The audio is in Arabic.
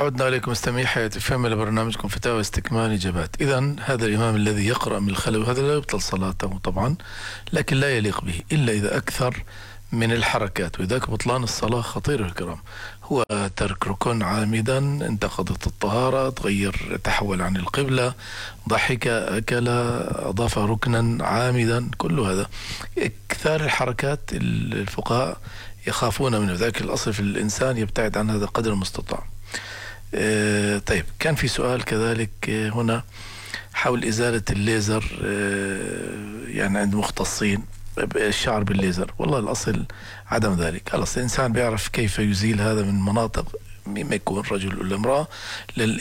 عدنا إليكم مستمعي حياة فهم لبرنامجكم فتاوى استكمال إجابات. إذن هذا الإمام الذي يقرأ من الخلو هذا لا يبطل صلاته طبعا، لكن لا يليق به إلا إذا أكثر من الحركات، وذاك بطلان الصلاة خطير الكرام. هو ترك ركن عامدا، انتقضت الطهارة، تغير، تحول عن القبلة، ضحك، أكل، أضاف ركنا عامدا، كل هذا إكثار الحركات الفقهاء يخافون من ذاك. الأصل في الإنسان يبتعد عن هذا قدر المستطاع. طيب، كان في سؤال كذلك هنا حول إزالة الليزر، يعني عند مختصين الشعر بالليزر. والله الأصل عدم ذلك. الأصل الإنسان بيعرف كيف يزيل هذا من مناطق، مما يكون رجل ولا امرأة،